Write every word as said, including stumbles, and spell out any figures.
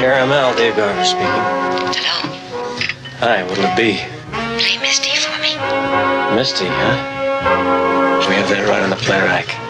Caramel, Dave Garver speaking. Hello? Hi, what'll it be? Play Misty for me. Misty, huh? We have that right on the play rack.